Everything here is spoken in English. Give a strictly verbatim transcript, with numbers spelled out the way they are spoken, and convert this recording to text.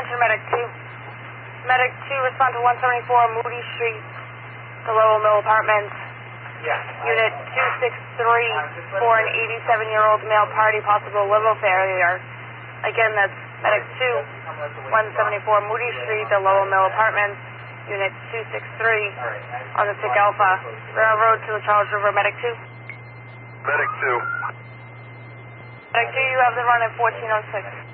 Attention, Medic two. Medic two, respond to one seventy-four Moody Street, the Lowell Mill Apartments. Yeah. Unit two six three for an eighty-seven-year-old male party, possible liver failure. Again, that's Medic two, one seventy-four Moody Street, the Lowell Mill Apartments. Unit two six three on the Sick Alpha Railroad to the Charles River. Medic two. Medic two. Medic two, you have the run at fourteen oh six.